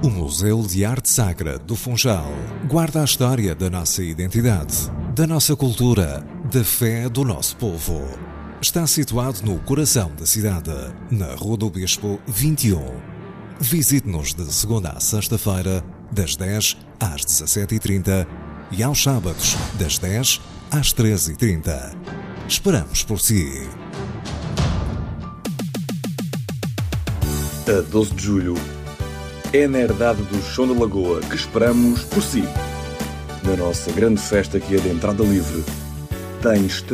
O Museu de Arte Sacra do Funchal guarda a história da nossa identidade, da nossa cultura, da fé do nosso povo. Está situado no coração da cidade, na Rua do Bispo 21. Visite-nos de segunda a sexta-feira, das 10 às 17h30 e aos sábados, das 10 às 13h30. Esperamos por si. A 12 de julho é na herdade do Chão da Lagoa que esperamos por si. Na nossa grande festa que é de entrada livre, tens